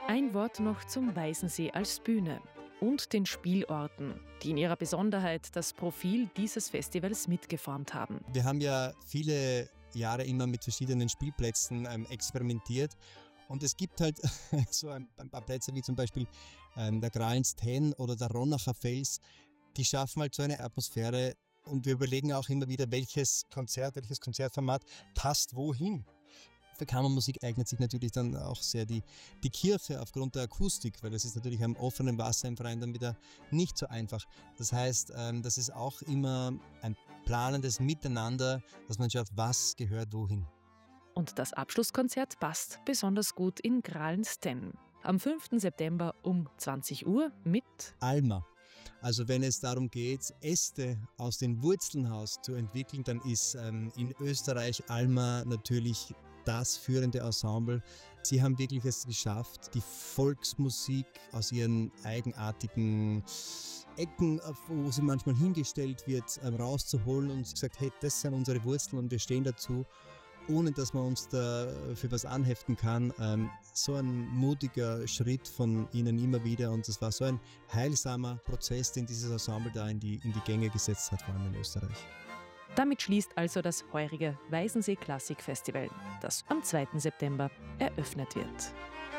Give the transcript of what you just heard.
Ein Wort noch zum Weißensee als Bühne und den Spielorten, die in ihrer Besonderheit das Profil dieses Festivals mitgeformt haben. Wir haben ja viele Jahre immer mit verschiedenen Spielplätzen experimentiert. Und es gibt halt so ein paar Plätze wie zum Beispiel der Gralens 10 oder der Ronacher Fels, die schaffen halt so eine Atmosphäre und wir überlegen auch immer wieder, welches Konzertformat passt wohin. Für Kammermusik eignet sich natürlich dann auch sehr die Kirche aufgrund der Akustik, weil das ist natürlich am offenen Wasser im Freien dann wieder nicht so einfach. Das heißt, das ist auch immer ein planendes Miteinander, dass man schaut, was gehört wohin. Und das Abschlusskonzert passt besonders gut in Gralens 10. Am 5. September um 20 Uhr mit Alma. Also wenn es darum geht, Äste aus den Wurzeln heraus zu entwickeln, dann ist in Österreich Alma natürlich das führende Ensemble. Sie haben wirklich es geschafft, die Volksmusik aus ihren eigenartigen Ecken, wo sie manchmal hingestellt wird, rauszuholen und gesagt, hey, das sind unsere Wurzeln und wir stehen dazu, ohne dass man uns dafür was anheften kann. So ein mutiger Schritt von ihnen immer wieder und das war so ein heilsamer Prozess, den dieses Ensemble da in die Gänge gesetzt hat, vor allem in Österreich. Damit schließt also das heurige Weißensee Klassik Festival, das am 2. September eröffnet wird.